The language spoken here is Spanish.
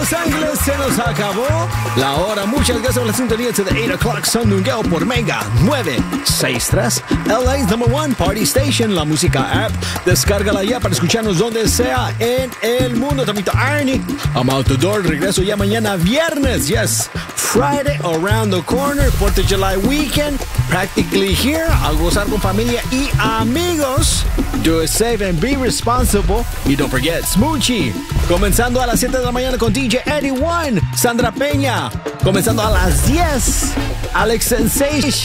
Los Ángeles se nos acabó la hora. Muchas gracias por la sintonía de The 8 O'Clock Sandungueo por Mega 963, LA's #1 Party Station, la música app. Descárgala ya para escucharnos donde sea en el mundo. Tamito Arnie, I'm out the door. Regreso ya mañana viernes. Yes, Friday around the corner. 4th of July weekend, practically here. A gozar con familia y amigos. Do it safe and be responsible. Y don't forget, Smoochie. Comenzando a las 7 de la mañana con DJ Eddie One, Sandra Peña. Comenzando a las 10, Alex Sensation.